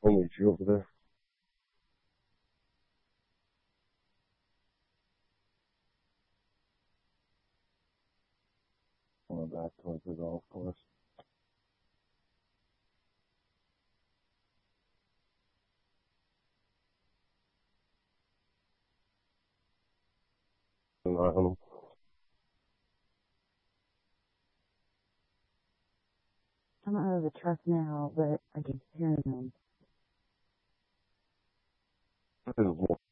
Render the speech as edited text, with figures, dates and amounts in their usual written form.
I'll meet you over there. Going back towards the golf course. An eye on him. I'm out of the truck now, but I can hear them. There's one.